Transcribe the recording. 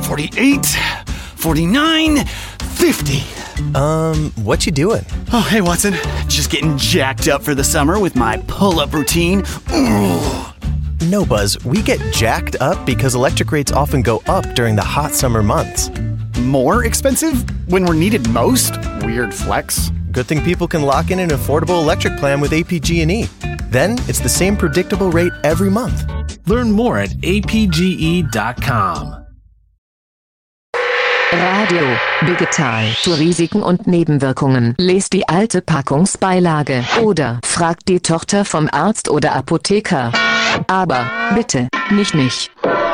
48, 49, 50. What you doing? Oh, hey, Watson. Just getting jacked up for the summer with my pull-up routine. Ooh. No, Buzz, we get jacked up because electric rates often go up during the hot summer months. More expensive when we're needed most? Weird flex. Good thing people can lock in an affordable electric plan with APG&E. Then it's the same predictable rate every month. Learn more at apge.com. Radio Digital zu Risiken und Nebenwirkungen. Lest die alte Packungsbeilage oder fragt die Tochter vom Arzt oder Apotheker. Aber bitte nicht mich.